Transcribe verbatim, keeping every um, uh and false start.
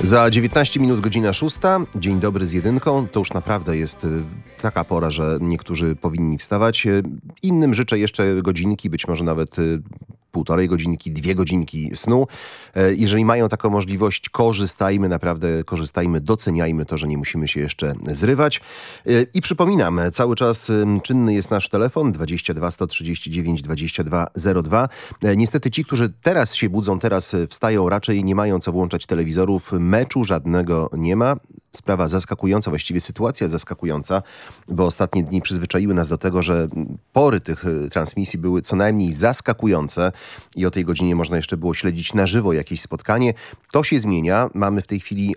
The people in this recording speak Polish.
Za dziewiętnaście minut godzina szósta. Dzień dobry z jedynką. To już naprawdę jest taka pora, że niektórzy powinni wstawać. Innym życzę jeszcze godzinki, być może nawet półtorej godzinki, dwie godzinki snu. Jeżeli mają taką możliwość, korzystajmy, naprawdę korzystajmy, doceniajmy to, że nie musimy się jeszcze zrywać. I przypominam, cały czas czynny jest nasz telefon dwadzieścia dwa sto trzydzieści dziewięć dwadzieścia dwa zero dwa. Niestety ci, którzy teraz się budzą, teraz wstają, raczej nie mają co włączać telewizorów. Meczu żadnego nie ma. Sprawa zaskakująca, właściwie sytuacja zaskakująca, bo ostatnie dni przyzwyczaiły nas do tego, że pory tych transmisji były co najmniej zaskakujące i o tej godzinie można jeszcze było śledzić na żywo jakieś spotkanie. To się zmienia. Mamy w tej chwili